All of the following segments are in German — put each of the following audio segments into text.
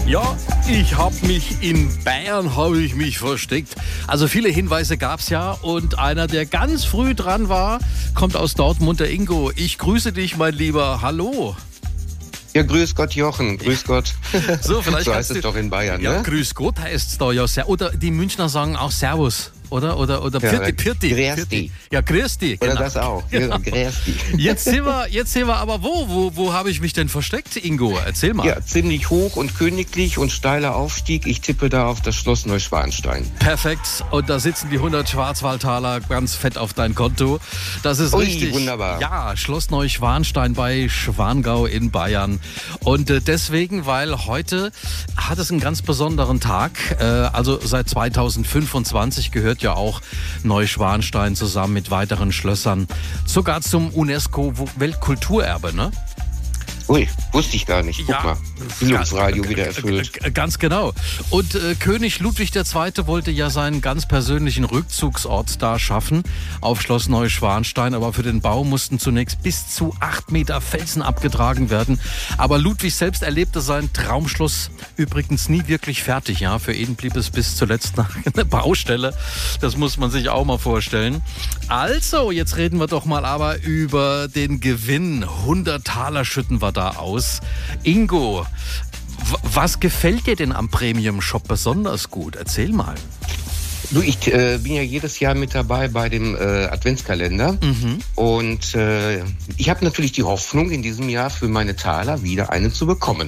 Ja, ich habe mich in Bayern versteckt. Also viele Hinweise gab's ja und einer, der ganz früh dran war, kommt aus Dortmund, der Ingo. Ich grüße dich, mein Lieber. Hallo. Ja, grüß Gott, Jochen, grüß Gott. So, vielleicht so heißt es doch in Bayern, ja, ne? Grüß Gott heißt es da ja. Oder die Münchner sagen auch Servus. Oder Ja, Pirti. grüß dich. Ja, grüß dich. Oder Genau. das auch. Ja, grüß dich. Jetzt sind wir aber wo habe ich mich denn versteckt, Ingo? Erzähl mal. Ja, ziemlich hoch und königlich und steiler Aufstieg. Ich tippe da auf das Schloss Neuschwanstein. Perfekt. Und da sitzen die 100 Schwarzwaldtaler ganz fett auf dein Konto. Das ist Ui, richtig. wunderbar. Ja, Schloss Neuschwanstein bei Schwangau in Bayern. Und deswegen, weil heute hat es einen ganz besonderen Tag. Also seit 2025 gehört ja auch Neuschwanstein zusammen mit weiteren Schlössern sogar zum UNESCO-Weltkulturerbe, ne? Ui, wusste ich gar nicht. Guck Ja. mal, Bildungsradio wieder erfüllt. Ganz genau. Und König Ludwig II. Wollte ja seinen ganz persönlichen Rückzugsort da schaffen auf Schloss Neuschwanstein. Aber für den Bau mussten zunächst bis zu 8 Meter Felsen abgetragen werden. Aber Ludwig selbst erlebte sein Traumschloss übrigens nie wirklich fertig. Ja, für ihn blieb es bis zuletzt eine Baustelle. Das muss man sich auch mal vorstellen. Also, jetzt reden wir doch mal aber über den Gewinn. 100 Taler schütten wir da aus. Ingo, was gefällt dir denn am Premium-Shop besonders gut? Erzähl mal. Du, ich bin ja jedes Jahr mit dabei bei dem Adventskalender. Und ich habe natürlich die Hoffnung, in diesem Jahr für meine Taler wieder einen zu bekommen.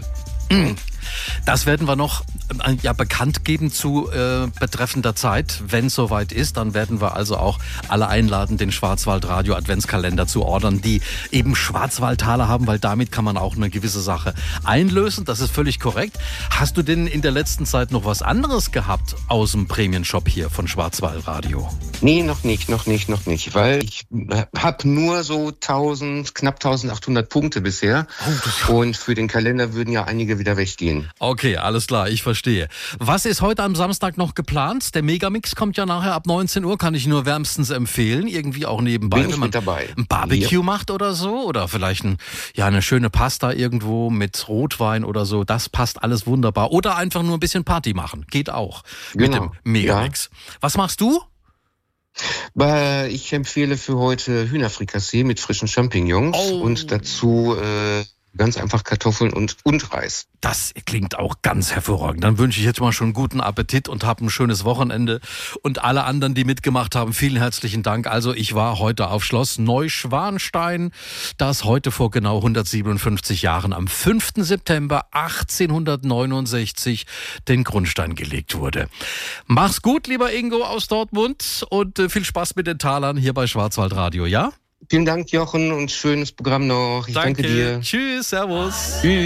Das werden wir noch bekannt geben zu betreffender Zeit. Wenn es soweit ist, dann werden wir also auch alle einladen, den Schwarzwaldradio Adventskalender zu ordern, die eben Schwarzwaldtaler haben, weil damit kann man auch eine gewisse Sache einlösen. Das ist völlig korrekt. Hast du denn in der letzten Zeit noch was anderes gehabt aus dem Prämienshop hier von Schwarzwaldradio? Nee, noch nicht, weil ich habe nur so knapp 1800 Punkte bisher. Und für den Kalender würden ja einige wieder weggehen. Okay, alles klar, ich verstehe. Was ist heute am Samstag noch geplant? Der Megamix kommt ja nachher ab 19 Uhr, kann ich nur wärmstens empfehlen. Irgendwie auch nebenbei, Bin ich wenn man mit dabei. ein Barbecue macht oder so. Oder vielleicht eine schöne Pasta irgendwo mit Rotwein oder so. Das passt alles wunderbar. Oder einfach nur ein bisschen Party machen. Geht auch mit Genau, dem Megamix. Was machst du? Ich empfehle für heute Hühnerfrikassee mit frischen Champignons und dazu ganz einfach Kartoffeln und Reis. Das klingt auch ganz hervorragend. Dann wünsche ich jetzt mal schon guten Appetit und habe ein schönes Wochenende. Und alle anderen, die mitgemacht haben, vielen herzlichen Dank. Also ich war heute auf Schloss Neuschwanstein, das heute vor genau 157 Jahren am 5. September 1869 den Grundstein gelegt wurde. Mach's gut, lieber Ingo aus Dortmund und viel Spaß mit den Talern hier bei Schwarzwaldradio, ja? Vielen Dank, Jochen, und schönes Programm noch. Ich danke dir. Tschüss, servus. Tschüss.